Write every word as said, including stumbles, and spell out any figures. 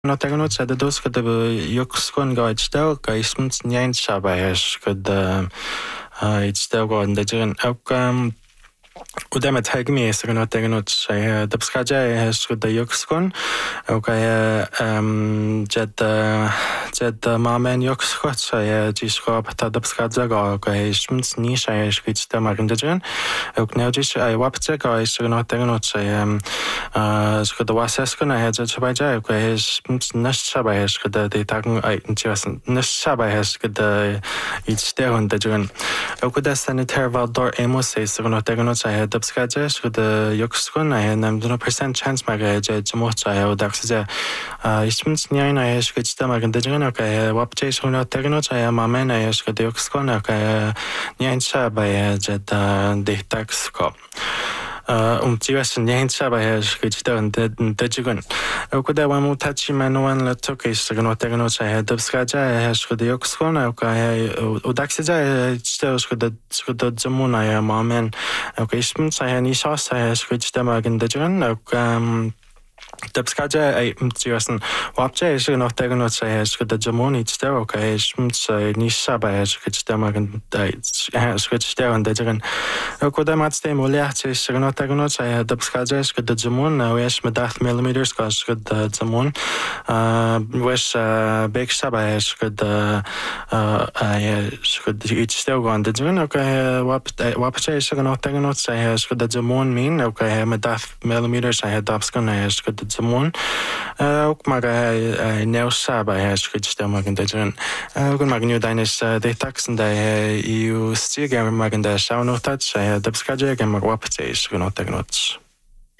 No tego noc é dos, kad jokskon gaid stel, ka ismts njain shabayesh, kad it's still going the jiren ook Udemet hegmi is er nog tegen het de beschadje is de jokskon ook hij jet jet mamen jokskot zij die schop dat de beschadje ook hij is niet zij is iets te maken de jiren ook nu is hij wapte ga is er nog tegen het zij zo de waseskon hij het shabaja ook hij is niet shabaja is de de taken uit was niet shabaja is de iets tegen de jiren ook dat sanitair wel door emos is er nog tegen het zij de beschadje is de jokskon hij neemt een percent chance maar hij je moet zij ook dat ze is niet hij is iets te maken de jiren ook hij wapte is er nog tegen het zij mamen hij is de jokskon ook hij niet shabaja je de tax ko um tiwas nyahin saba has gitstan de jigun okuda wa mutachi manwan la tokis gno tegno sa de skaja has de yokskon okay udaxija stel skod skod zamuna ya mamen okay ism sa ni sa sa has gitstan magen de jigun ok de beschadje ei mtiosen wapje is er nog tegen het zij is de jamon iets ter ook hij is mts niet sabai is het stemmen is het sterren dat erin ook wat dat stem olecht is er nog tegen het zij de beschadje is de jamon nou is met acht millimeters gas de jamon was big sabai is de hij is iets stel gaan de doen ook wap wapje is er nog tegen het zij is de jamon min ook hij met acht millimeters hij dat kan hij is de jamon ook maar hij nou sabai hij schiet stemmen in de jiren ook maar nu dan is de taxen die je stiger maar in de show nog dat zij de beschadje en maar wapje is genoeg tegen het